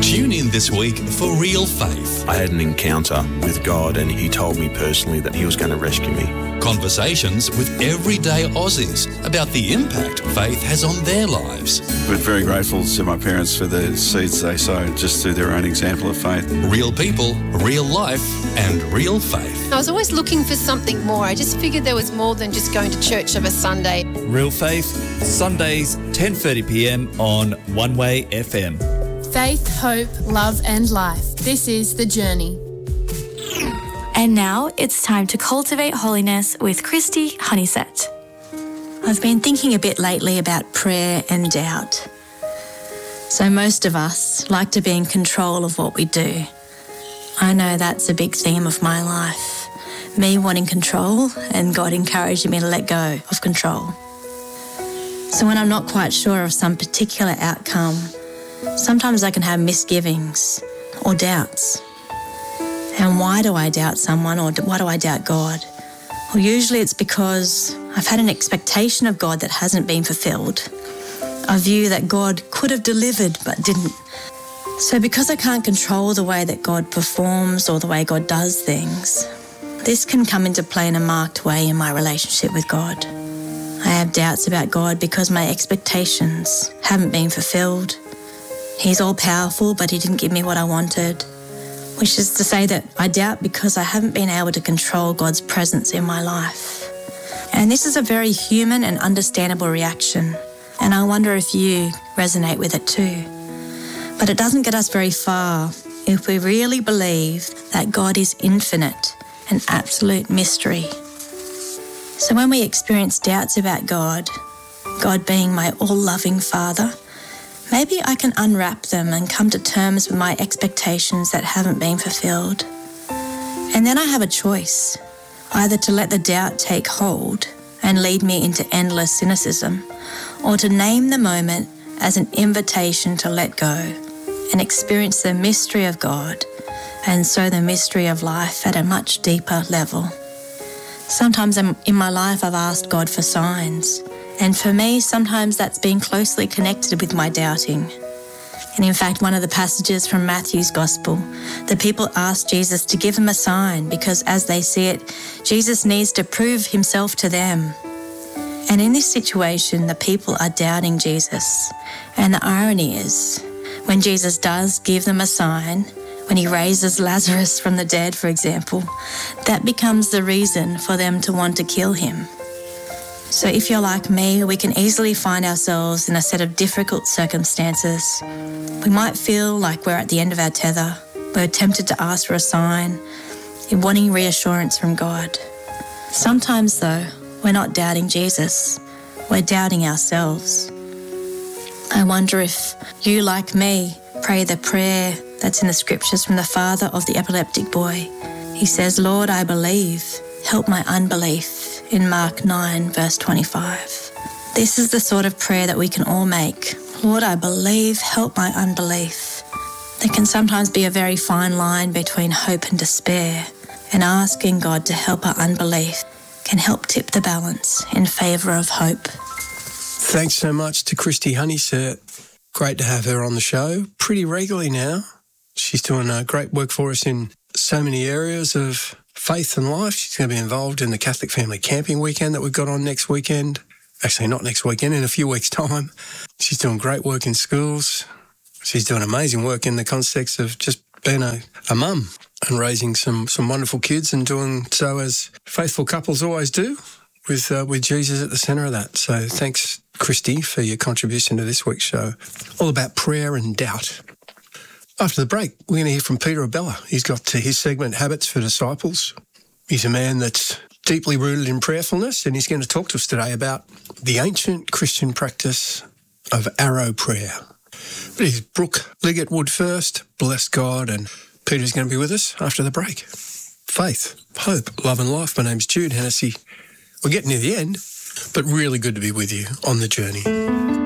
Tune in this week for Real Faith. I had an encounter with God and he told me personally that he was going to rescue me. Conversations with everyday Aussies about the impact faith has on their lives. We're very grateful to my parents for the seeds they sowed just through their own example of faith. Real people, real life and real faith. I was always looking for something more. I just figured there was more than just going to church of a Sunday. Real Faith, Sundays, 10:30 p.m. on One Way FM. Faith, hope, love and life. This is The Journey. And now it's time to cultivate holiness with Christy Honeysett. I've been thinking a bit lately about prayer and doubt. So most of us like to be in control of what we do. I know that's a big theme of my life. Me wanting control and God encouraging me to let go of control. So when I'm not quite sure of some particular outcome, sometimes I can have misgivings or doubts. And why do I doubt someone, or why do I doubt God? Well, usually it's because I've had an expectation of God that hasn't been fulfilled. A view that God could have delivered but didn't. So because I can't control the way that God performs or the way God does things, this can come into play in a marked way in my relationship with God. I have doubts about God because my expectations haven't been fulfilled. He's all-powerful, but he didn't give me what I wanted. Which is to say that I doubt because I haven't been able to control God's presence in my life. And this is a very human and understandable reaction. And I wonder if you resonate with it too. But it doesn't get us very far if we really believe that God is infinite and absolute mystery. So when we experience doubts about God, God being my all-loving Father, maybe I can unwrap them and come to terms with my expectations that haven't been fulfilled. And then I have a choice, either to let the doubt take hold and lead me into endless cynicism, or to name the moment as an invitation to let go and experience the mystery of God, and so the mystery of life at a much deeper level. Sometimes in my life I've asked God for signs, and for me, sometimes that's been closely connected with my doubting. And in fact, one of the passages from Matthew's Gospel, the people asked Jesus to give them a sign because as they see it, Jesus needs to prove himself to them. And in this situation, the people are doubting Jesus. And the irony is, when Jesus does give them a sign, when he raises Lazarus from the dead, for example, that becomes the reason for them to want to kill him. So if you're like me, we can easily find ourselves in a set of difficult circumstances. We might feel like we're at the end of our tether. We're tempted to ask for a sign, wanting reassurance from God. Sometimes, though, we're not doubting Jesus. We're doubting ourselves. I wonder if you, like me, pray the prayer that's in the scriptures from the father of the epileptic boy. He says, "Lord, I believe. Help my unbelief," in Mark 9, verse 25. This is the sort of prayer that we can all make. Lord, I believe, help my unbelief. There can sometimes be a very fine line between hope and despair, and asking God to help our unbelief can help tip the balance in favour of hope. Thanks so much to Christy Honeysett. Great to have her on the show pretty regularly now. She's doing great work for us in so many areas of faith and life. She's going to be involved in the Catholic Family Camping Weekend that we've got on next weekend. Actually, not next weekend, in a few weeks' time. She's doing great work in schools. She's doing amazing work in the context of just being a mum and raising some wonderful kids, and doing so as faithful couples always do, with Jesus at the centre of that. So thanks, Christy, for your contribution to this week's show. All about prayer and doubt. After the break, we're going to hear from Peter Abella. He's got his segment, Habits for Disciples. He's a man that's deeply rooted in prayerfulness, and he's going to talk to us today about the ancient Christian practice of arrow prayer. But here's Brooke Liggett-Wood first. Bless God, and Peter's going to be with us after the break. Faith, hope, love and life. My name's Jude Hennessy. We're getting near the end, but really good to be with you on the journey.